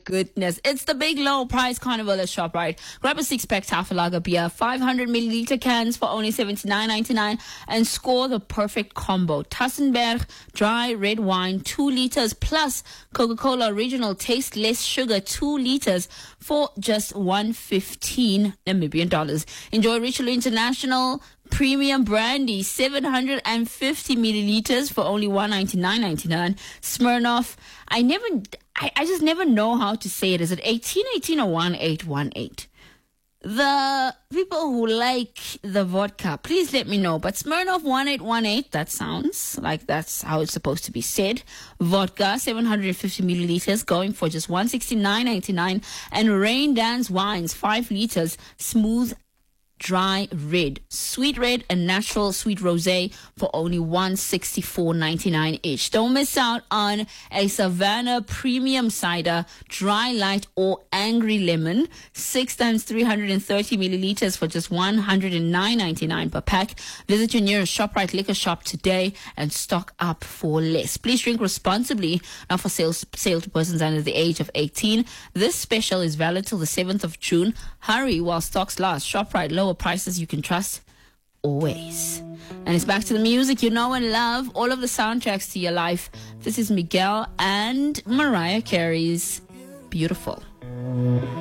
goodness. It's the big low price carnival at ShopRite. Grab a 6-pack Tafellager beer, 500 milliliter cans for only $79.99 and score the perfect combo. Tassenberg dry red wine, 2 liters plus Coca-Cola original taste less sugar, 2 liters for just $115 Namibian. Enjoy Richelieu International Premium Brandy, 750 milliliters for only $199.99. Smirnoff, I just never know how to say it. Is it 1818 or 1818? The people who like the vodka, please let me know. But Smirnoff 1818, that sounds like that's how it's supposed to be said. Vodka, 750 milliliters, going for just $169.99. And Rain Dance Wines, 5 liters, smooth dry red, sweet red and natural sweet rosé for only $164.99 each. Don't miss out on a Savannah premium cider, dry light or angry lemon, 6 times 330 milliliters for just $109.99 per pack. Visit your nearest ShopRite liquor shop today and stock up for less. Please drink responsibly, not for sale to persons under the age of 18. This special is valid till the 7th of June. Hurry while stocks last. ShopRite, lower prices you can trust always. And it's back to the music you know and love, all of the soundtracks to your life. This is Miguel and Mariah Carey's Beautiful.